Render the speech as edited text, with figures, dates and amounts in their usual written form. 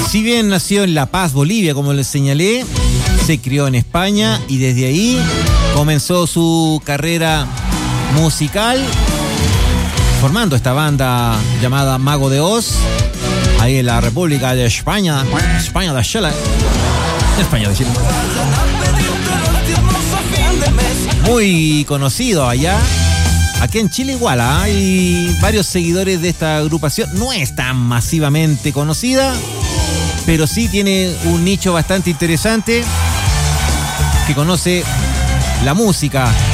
Si bien nació en La Paz, Bolivia, como les señalé, se crió en España y desde ahí comenzó su carrera musical formando esta banda llamada Mago de Oz, ahí en la República de España, España de Chile. España de Chile. Muy conocido allá. Aquí en Chile igual, hay varios seguidores de esta agrupación. No es tan masivamente conocida, pero sí tiene un nicho bastante interesante que conoce la música